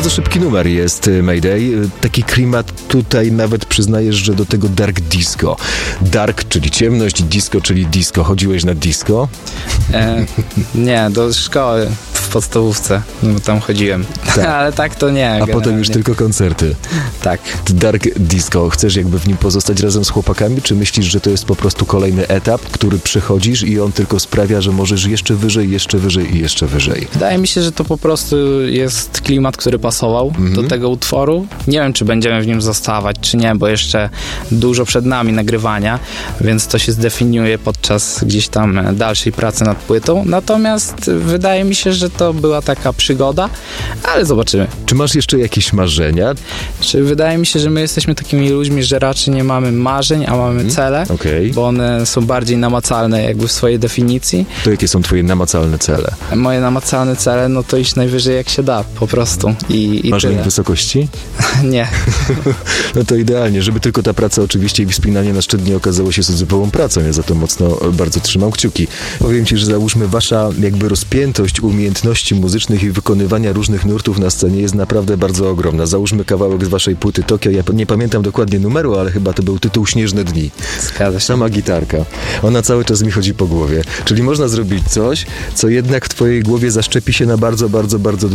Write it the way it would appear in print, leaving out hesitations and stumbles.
Bardzo szybki numer jest Mayday. Taki klimat tutaj nawet przyznajesz, że do tego dark disco. Dark, czyli ciemność, disco, czyli disco. Chodziłeś na disco? Nie, do szkoły w podstawówce, no bo tam chodziłem. Tak. Ale tak to nie. A potem już tylko koncerty. Tak. Dark disco. Chcesz jakby w nim pozostać razem z chłopakami, czy myślisz, że to jest po prostu kolejny etap, który przechodzisz i on tylko sprawia, że możesz jeszcze wyżej, jeszcze wyżej i jeszcze wyżej? Wydaje mi się, że to po prostu jest klimat, który pasował do tego utworu. Nie wiem, czy będziemy w nim zostawać, czy nie, bo jeszcze dużo przed nami nagrywania, więc to się zdefiniuje podczas gdzieś tam dalszej pracy nad płytą. Natomiast wydaje mi się, że to była taka przygoda, ale zobaczymy. Czy masz jeszcze jakieś marzenia? Wydaje mi się, że my jesteśmy takimi ludźmi, że raczej nie mamy marzeń, a mamy cele, Okej. bo one są bardziej namacalne jakby w swojej definicji. To jakie są twoje namacalne cele? Moje namacalne cele, no to iść najwyżej jak się da, po prostu. I Masz tyle. lęk wysokości? Nie. No to idealnie, żeby tylko ta praca oczywiście i wspinanie na szczyt nie okazało się syzyfową pracą. Ja za to mocno bardzo trzymam kciuki. Powiem ci, że załóżmy wasza jakby rozpiętość umiejętności muzycznych i wykonywania różnych nurtów na scenie jest naprawdę bardzo ogromna. Załóżmy kawałek z waszej płyty Tokio. Ja nie pamiętam dokładnie numeru, ale chyba to był tytuł Śnieżne dni. Zgadza się. Sama gitarka. Ona cały czas mi chodzi po głowie. Czyli można zrobić coś, co jednak w twojej głowie zaszczepi się na bardzo, bardzo, bardzo